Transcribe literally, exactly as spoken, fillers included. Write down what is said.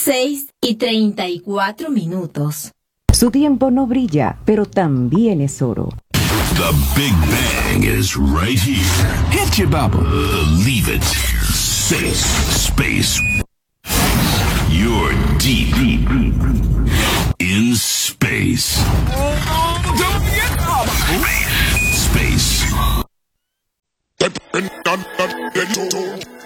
seis y treinta y cuatro minutos. Su tiempo no brilla, pero también es oro. The Big Bang is right here. Hit you, Bubba. Believe it. Space. Space. You're deep, deep, deep in space. Space.